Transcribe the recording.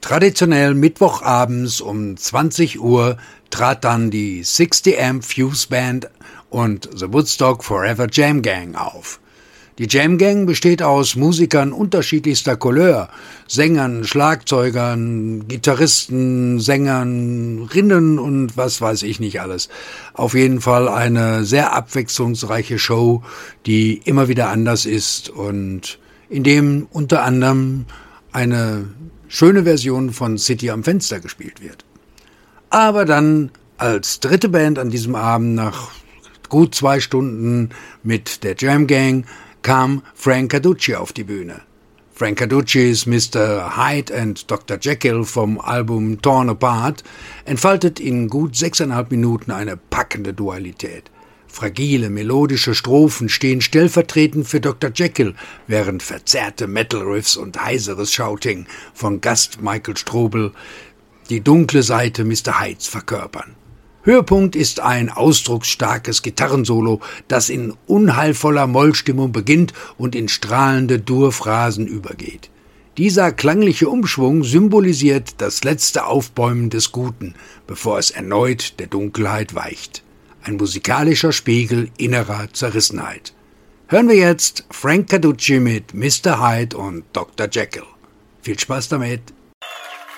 Traditionell mittwochabends um 20 Uhr trat dann die 60 Amp Fuse Band und The Woodstock Forever Jam Gang auf. Die Jam Gang besteht aus Musikern unterschiedlichster Couleur, Sängern, Schlagzeugern, Gitarristen, Sängerinnen und was weiß ich nicht alles. Auf jeden Fall eine sehr abwechslungsreiche Show, die immer wieder anders ist und in dem unter anderem eine schöne Version von City am Fenster gespielt wird. Aber dann als dritte Band an diesem Abend nach gut 2 Stunden mit der Jam Gang kam Frank Carducci auf die Bühne. Frank Carducci's Mr. Hyde and Dr. Jekyll vom Album Torn Apart entfaltet in gut 6,5 Minuten eine packende Dualität. Fragile, melodische Strophen stehen stellvertretend für Dr. Jekyll, während verzerrte Metal-Riffs und heiseres Shouting von Gast Michael Strobel die dunkle Seite Mr. Hydes verkörpern. Höhepunkt ist ein ausdrucksstarkes Gitarrensolo, das in unheilvoller Mollstimmung beginnt und in strahlende Dur-Phrasen übergeht. Dieser klangliche Umschwung symbolisiert das letzte Aufbäumen des Guten, bevor es erneut der Dunkelheit weicht. Ein musikalischer Spiegel innerer Zerrissenheit. Hören wir jetzt Frank Carducci mit Mr. Hyde und Dr. Jekyll. Viel Spaß damit!